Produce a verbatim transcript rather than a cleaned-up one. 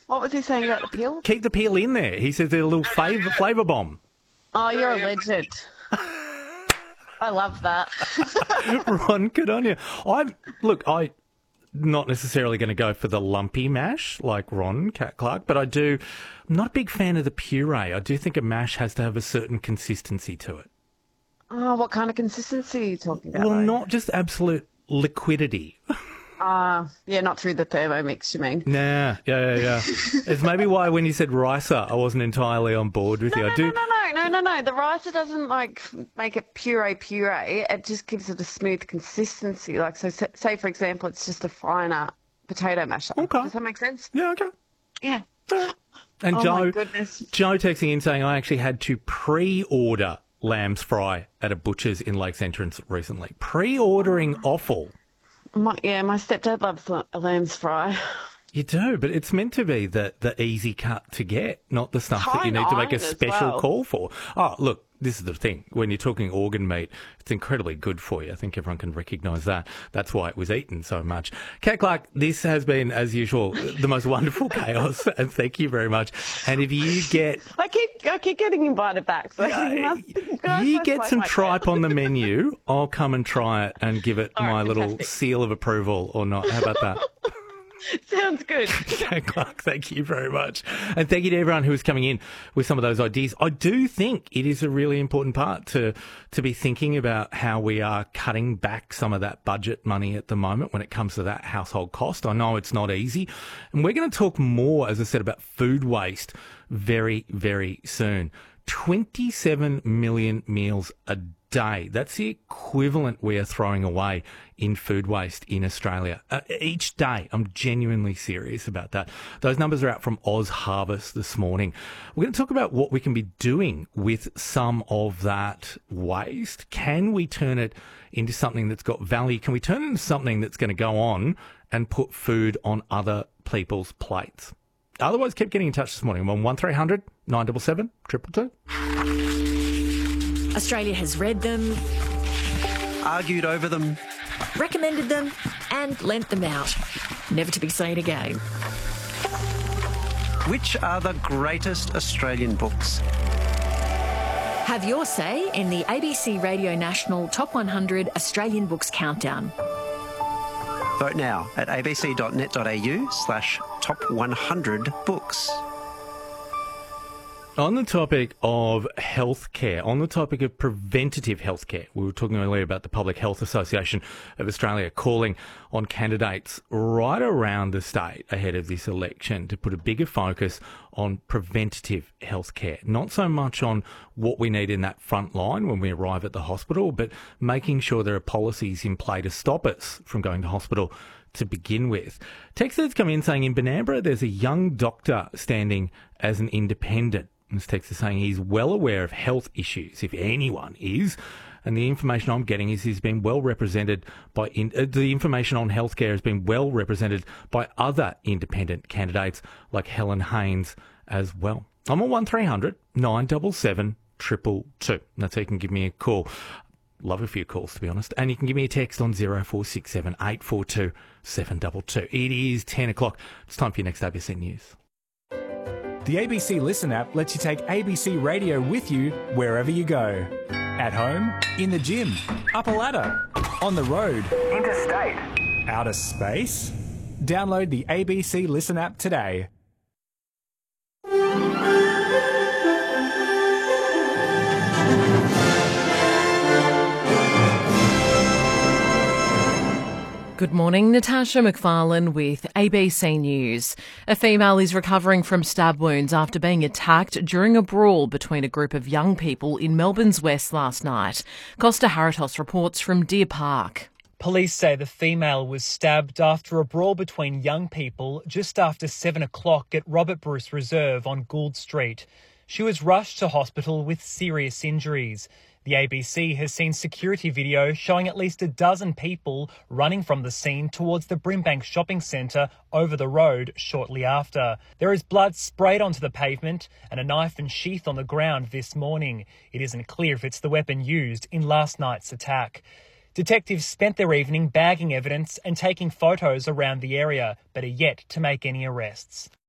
What was he saying about the peel? Keep the peel in there. He says they're a little flavour, flavour bomb. Oh, you're a legend. I love that. Ron, good on you. I'm, look, I'm not necessarily going to go for the lumpy mash like Ron, Cat Clark, but I do, I'm not a big fan of the puree. I do think a mash has to have a certain consistency to it. Oh, what kind of consistency are you talking about? Well, though? not just absolute liquidity. Uh, yeah, not through the Thermomix, you mean? Nah, yeah, yeah, yeah. It's maybe why when you said ricer, I wasn't entirely on board with No, you. no, I do. no, no, no, no, no. The ricer doesn't, like, make it puree puree. It just gives it a smooth consistency. Like, so say, say for example, it's just a finer potato masher. Okay. Does that make sense? Yeah, okay. Yeah. And Oh, Joe, my goodness. Joe texting in saying I actually had to pre-order lamb's fry at a butcher's in Lakes Entrance recently. Pre-ordering offal. My, yeah, my stepdad loves la- a lamb's fry. You do, but it's meant to be the, the easy cut to get, not the stuff that you need to make a Fine as special well. call for. Oh, look, this is the thing. When you're talking organ meat, it's incredibly good for you. I think everyone can recognise that. That's why it was eaten so much. Cat Clark, this has been, as usual, the most wonderful chaos, and thank you very much. And if you get... I keep, I keep getting invited back. So you must, You get some tripe on the menu, I'll come and try it and give it All right, my little fantastic. seal of approval or not. How about that? Sounds good. Okay, Clark, thank you very much. And thank you to everyone who is coming in with some of those ideas. I do think it is a really important part to to be thinking about how we are cutting back some of that budget money at the moment when it comes to that household cost. I know it's not easy. And we're going to talk more, as I said, about food waste very, very soon. twenty-seven million meals a day. That's the equivalent we are throwing away in food waste in Australia uh, each day. I'm genuinely serious about that. Those numbers are out from Oz Harvest this morning. We're going to talk about what we can be doing with some of that waste. Can we turn it into something that's got value? Can we turn it into something that's going to go on and put food on other people's plates? Otherwise, keep getting in touch this morning. I'm on one three hundred nine seven seven, two two two. Australia has read them, Argued over them. recommended them, and lent them out. Never to be seen again. Which are the greatest Australian books? Have your say in the A B C Radio National Top one hundred Australian Books Countdown. Vote now at abc.net.au slash top 100 books. On the topic of healthcare, on the topic of preventative healthcare, we were talking earlier about the Public Health Association of Australia calling on candidates right around the state ahead of this election to put a bigger focus on preventative healthcare. Not so much on what we need in that front line when we arrive at the hospital, but making sure there are policies in play to stop us from going to hospital to begin with. Texters come in saying in Benambra there's a young doctor standing as an independent. This text is saying he's well aware of health issues, if anyone is, and the information I'm getting is he's been well represented by, in, uh, the information on healthcare has been well represented by other independent candidates like Helen Haynes as well. I'm on one three hundred nine seven seven, two two two. That's how you can give me a call. Love a few calls, to be honest. And you can give me a text on zero four six seven eight four two seven two two. It is ten o'clock. It's time for your next A B C News. The A B C Listen app lets you take A B C Radio with you wherever you go. At home, in the gym, up a ladder, on the road, interstate, outer space. Download the A B C Listen app today. Good morning, Natasha McFarlane with A B C News. A female is recovering from stab wounds after being attacked during a brawl between a group of young people in Melbourne's West last night. Costa Haritos reports from Deer Park. Police say the female was stabbed after a brawl between young people just after seven o'clock at Robert Bruce Reserve on Gould Street. She was rushed to hospital with serious injuries. The A B C has seen security video showing at least a dozen people running from the scene towards the Brimbank shopping centre over the road shortly after. There is blood sprayed onto the pavement and a knife and sheath on the ground this morning. It isn't clear if it's the weapon used in last night's attack. Detectives spent their evening bagging evidence and taking photos around the area, but are yet to make any arrests.